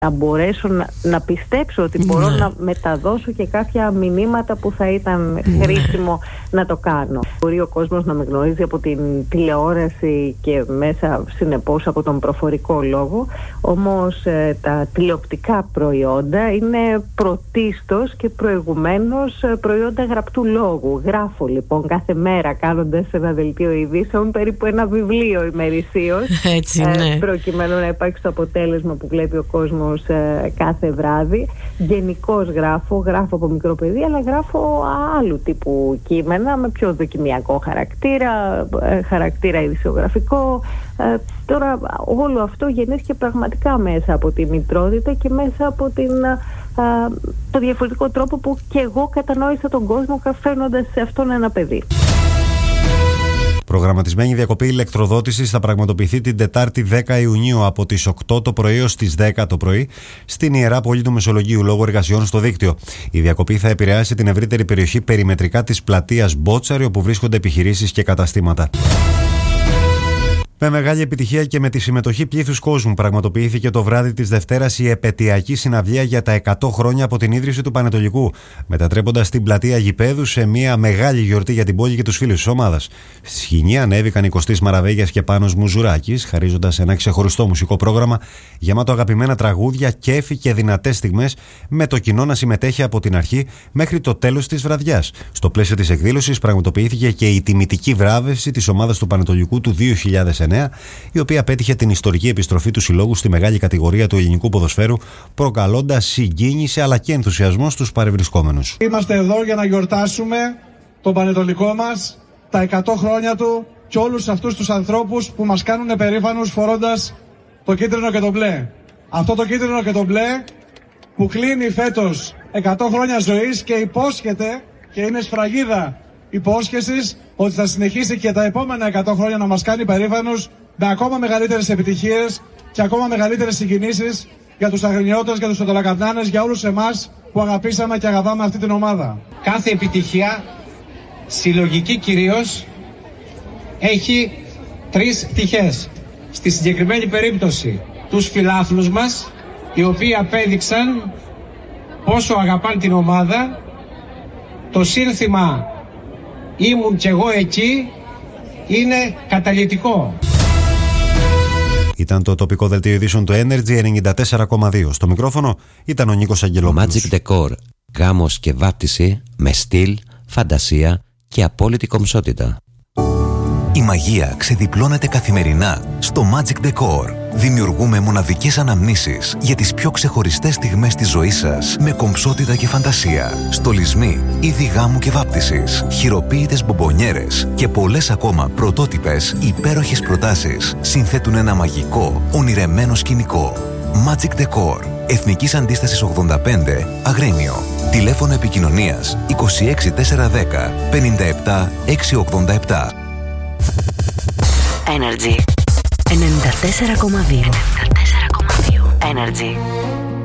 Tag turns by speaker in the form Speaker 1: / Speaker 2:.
Speaker 1: να μπορέσω να πιστέψω ότι μπορώ να μεταδώσω και κάποια μηνύματα που θα ήταν χρήσιμο να το κάνω. Μπορεί ο κόσμος να με γνωρίζει από την τηλεόραση και μέσα συνεπώς από τον προφορικό λόγο, όμως τα τηλεοπτικά προϊόντα είναι πρωτίστως και προηγουμένως προϊόντα γραπτού λόγου. Γράφω λοιπόν κάθε μέρα, κάνοντας ένα δελτίο ειδήσεων, περίπου ένα βιβλίο ημερησίως, προκειμένου να υπάρξει το αποτέλεσμα που βλέπει ο κόσμος κάθε βράδυ. Γενικώς γράφω από μικρό παιδί, αλλά γράφω άλλου τύπου κείμενα με πιο δοκιμιακό χαρακτήρα ειδησιογραφικό. Τώρα όλο αυτό γεννήθηκε πραγματικά μέσα από τη μητρότητα και μέσα από το διαφορετικό τρόπο που και εγώ κατανόησα τον κόσμο φέρνοντας σε αυτόν ένα παιδί.
Speaker 2: Προγραμματισμένη διακοπή ηλεκτροδότησης θα πραγματοποιηθεί την Τετάρτη 10 Ιουνίου από τις 8 το πρωί ως τις 10 το πρωί στην Ιερά Πόλη του Μεσολογγίου λόγω εργασιών στο δίκτυο. Η διακοπή θα επηρεάσει την ευρύτερη περιοχή περιμετρικά της πλατείας Μπότσαρη, όπου βρίσκονται επιχειρήσεις και καταστήματα. Με μεγάλη επιτυχία και με τη συμμετοχή πλήθους κόσμου πραγματοποιήθηκε το βράδυ της Δευτέρας η επετειακή συναυλία για τα 100 χρόνια από την ίδρυση του Πανετολικού, μετατρέποντας την πλατεία γηπέδου σε μια μεγάλη γιορτή για την πόλη και τους φίλους της ομάδας. Στη σκηνή ανέβηκαν οι Κωστής Μαραβέγιας και Πάνος Μουζουράκης, χαρίζοντας ένα ξεχωριστό μουσικό πρόγραμμα γεμάτο αγαπημένα τραγούδια, κέφι και δυνατές στιγμές, με το κοινό να συμμετέχει από την αρχή μέχρι το τέλος της βραδιάς. Στο πλαίσιο της εκδήλωσης πραγματοποιήθηκε και η τιμητική βράβευση της ομάδας του Πανετολικού του 2009. Η οποία πέτυχε την ιστορική επιστροφή του συλλόγου στη μεγάλη κατηγορία του ελληνικού ποδοσφαίρου, προκαλώντας συγκίνηση αλλά και ενθουσιασμό στους παρευρισκόμενους.
Speaker 3: Είμαστε εδώ για να γιορτάσουμε τον Πανετολικό μας, τα 100 χρόνια του και όλους αυτούς τους ανθρώπους που μας κάνουν περήφανους φορώντας το κίτρινο και το μπλε. Αυτό το κίτρινο και το μπλε που κλείνει φέτος 100 χρόνια ζωής και υπόσχεται, και είναι σφραγίδα υπόσχεσης, ότι θα συνεχίσει και τα επόμενα 100 χρόνια να μας κάνει περήφανους με ακόμα μεγαλύτερες επιτυχίες και ακόμα μεγαλύτερες συγκινήσεις για τους αγρινιώτες, για τους οτολακαπνάνες, για όλους εμάς που αγαπήσαμε και αγαπάμε αυτή την ομάδα.
Speaker 4: Κάθε επιτυχία, συλλογική κυρίως, έχει 3 πτυχές. Στη συγκεκριμένη περίπτωση τους φιλάθλους μας, οι οποίοι απέδειξαν πόσο αγαπάνε την ομάδα. Το σύνθημα «Ήμουν κι εγώ εκεί» είναι καταλυτικό.
Speaker 2: Ήταν το τοπικό δελτίο ειδήσεων του Energy 94,2. Στο μικρόφωνο ήταν ο Νίκος Αγγελόπουλος.
Speaker 5: Magic Decor. Γάμος και βάπτιση με στυλ, φαντασία και απόλυτη κομψότητα.
Speaker 6: Η μαγεία ξεδιπλώνεται καθημερινά στο Magic Decor. Δημιουργούμε μοναδικές αναμνήσεις για τις πιο ξεχωριστές στιγμές της ζωής σας με κομψότητα και φαντασία. Στολισμοί, είδη γάμου και βάπτισης, χειροποίητες μπομπονιέρες και πολλές ακόμα πρωτότυπες υπέροχες προτάσεις συνθέτουν ένα μαγικό, ονειρεμένο σκηνικό. Magic Decor. Εθνικής Αντίστασης 85, Αγρίνιο. Τηλέφωνο επικοινωνίας 26410 57 687.
Speaker 7: Energy 94,2. Energy.